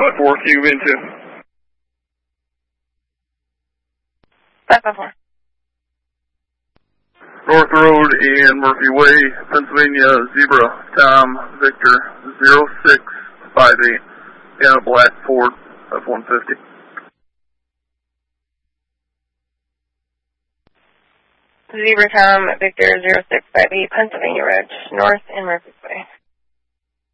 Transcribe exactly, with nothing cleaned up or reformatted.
four Q into. five five four. North Road and Murphy Way, Pennsylvania, Zebra, Tom, Victor, zero six five eight, and a black Ford F one fifty. Zebra, Tom, Victor, zero six five eight, Pennsylvania Ridge, North and Murphy Way.